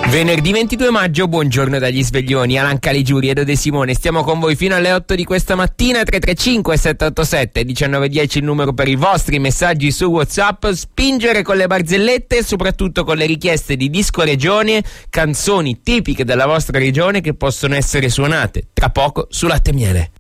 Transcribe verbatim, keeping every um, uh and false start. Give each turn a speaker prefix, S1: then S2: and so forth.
S1: Venerdì ventidue maggio, buongiorno dagli sveglioni, Alan Caligiuri ed Ode Simone, stiamo con voi fino alle otto di questa mattina. Tre tre cinque sette otto sette uno nove uno zero il numero per i vostri messaggi su WhatsApp. Spingere con le barzellette e soprattutto con le richieste di disco regione, canzoni tipiche della vostra regione che possono essere suonate tra poco su Latte e Miele.